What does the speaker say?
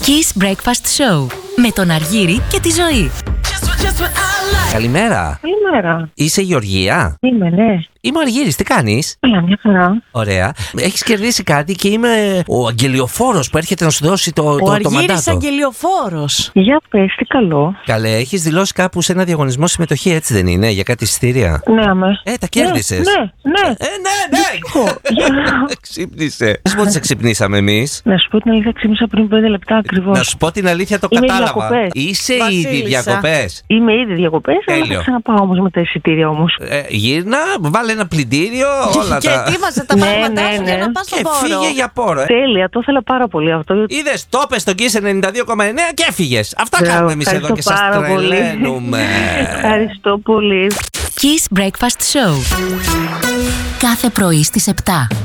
Kiss Breakfast Show με τον Αργύρη και τη Ζωή. Καλημέρα. Καλημέρα. Είσαι η Γεωργία? Είμαι, ναι. Είμαι ο Αργύρης, τι κάνεις? Καλά, μια χαρά. Ωραία. Έχεις κερδίσει κάτι και είμαι ο αγγελιοφόρος που έρχεται να σου δώσει το μαντάτο. Ο Αργύρης αγγελιοφόρος. Για πες, τι καλό. Καλέ, έχεις δηλώσει κάπου σε ένα διαγωνισμό συμμετοχή, έτσι δεν είναι, για κάτι εισιτήρια? Ναι, αμέ. Τα κέρδισες. Ναι. Ξύπνησε. Να σου πω ότι σε ξυπνήσαμε εμείς. Να σου πω την αλήθεια, ξύπνησα πριν 5 λεπτά ακριβώς. Να σου πω την αλήθεια, το Είμαι κατάλαβα. διακοπές. Είσαι Βασίλισσα. ήδη διακοπές. Είμαι ήδη διακοπές, αλλά Τέλειο. θα ξαναπάω όμως με τα εισιτήρια όμως. Γύρνα, βάλε ένα πλυντήριο, όλα Και τα. ετοίμασε τα Ναι, πράγματά ναι, σου ναι. για να πας στον Και πόρο. φύγε για πόρο. Τέλεια, το ήθελα πάρα πολύ αυτό. Είδες, το πες στον Kiss 92,9 και έφυγες. Αυτά Μπράβο, κάνουμε εμείς εδώ και ευχαριστώ σας πάρα πολύ. τρελαίνουμε. Ευχαριστώ πολύ. Kiss Breakfast Show. Κάθε πρωί στις 7.